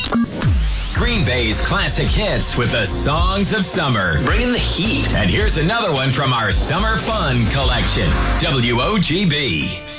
Green Bay's classic hits with the songs of summer. Bringing the heat. And here's another one from our Summer Fun collection. WOGB.